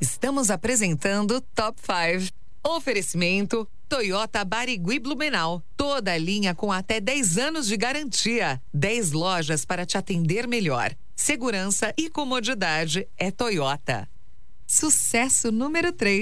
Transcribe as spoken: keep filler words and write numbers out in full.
Estamos apresentando Top cinco. Oferecimento Toyota Barigui Blumenau. Toda a linha com até dez anos de garantia. dez lojas para te atender melhor. Segurança e comodidade é Toyota. Sucesso número três.